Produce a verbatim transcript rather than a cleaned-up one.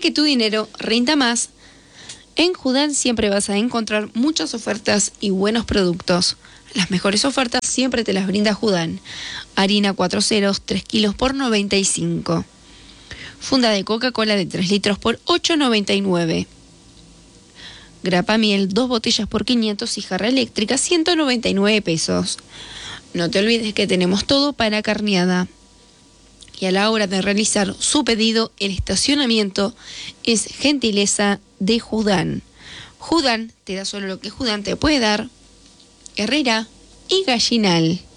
que tu dinero rinda más, en Judán siempre vas a encontrar muchas ofertas y buenos productos. Las mejores ofertas siempre te las brinda Judán. Harina cuatro ceros, tres kilos por noventa y cinco. Funda de Coca-Cola de tres litros por ocho noventa y nueve. Grapa miel, dos botellas por quinientos y jarra eléctrica, ciento noventa y nueve pesos. No te olvides que tenemos todo para carneada. Y a la hora de realizar su pedido, el estacionamiento es gentileza de Judán. Judán te da solo lo que Judán te puede dar. Herrera y Gallinal.